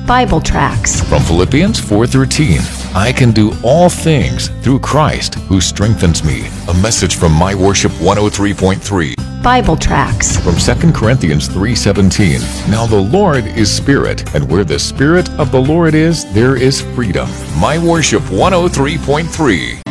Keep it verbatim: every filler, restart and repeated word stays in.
Bible tracts. From Philippians four thirteen, I can do all things through Christ who strengthens me. A message from My Worship one oh three point three. Bible tracts. From Second Corinthians three seventeen, now the Lord is Spirit, and where the Spirit of the Lord is, there is freedom. My Worship one oh three point three.